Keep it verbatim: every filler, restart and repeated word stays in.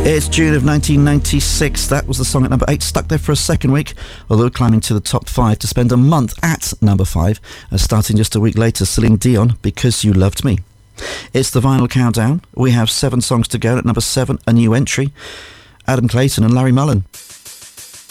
It's June of nineteen ninety-six. That was the song at number eight, stuck there for a second week, although climbing to the top five to spend a month at number five, and starting just a week later, Celine Dion, Because You Loved Me. It's the Vinyl Countdown. We have seven songs to go. At number seven, a new entry, Adam Clayton and Larry Mullen.